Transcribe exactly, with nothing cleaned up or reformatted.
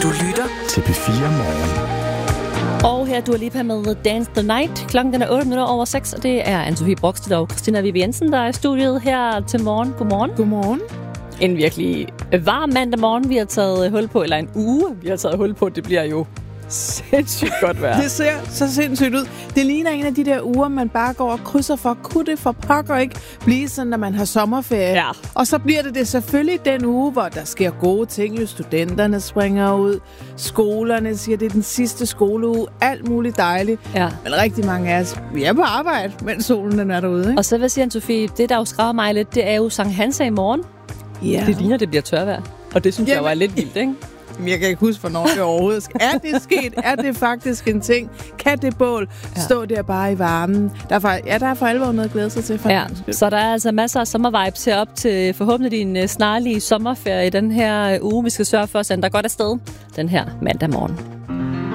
Du lytter til P fire Morgen. Og her du er lige med Dance the Night. Klokken den er otte minutter over seks, og det er Anne-Sophie Brogstedt og Christina Vibe Jensen, der er i studiet her til morgen. Godmorgen. Godmorgen. En virkelig varm mandag morgen, vi har taget hul på, eller en uge, vi har taget hul på. Det bliver jo sindssygt godt vejr. Det ser så sindssygt ud. Det ligner en af de der uger, man bare går og krydser for. Kunne det for pokker ikke blive sådan, når man har sommerferie? Ja. Og så bliver det det selvfølgelig den uge, hvor der sker gode ting. Jo, studenterne springer ud. Skolerne siger, det er den sidste skoleuge. Alt muligt dejligt. Ja. Men rigtig mange af os, vi er på arbejde, mens solen den er derude. Ikke? Og så vil jeg sige, Anne-Sophie, det der jo skræmmer mig lidt, det er jo Sankt Hans i morgen. Ja. Det ligner, det bliver tørvejr. Og det synes Jamen. jeg var lidt vildt, ikke? Jeg kan ikke huske, hvornår det overhovedet skal. Er det sket? Er det faktisk en ting? Kan det bål ja. stå der bare i varmen? Der er for, ja, der er for alvor noget at glæde sig til. For ja, så der er altså masser af sommervibes herop til forhåbentlig din snarlige sommerferie i den her uge. Vi skal sørge for at sende dig godt afsted den her mandag morgen.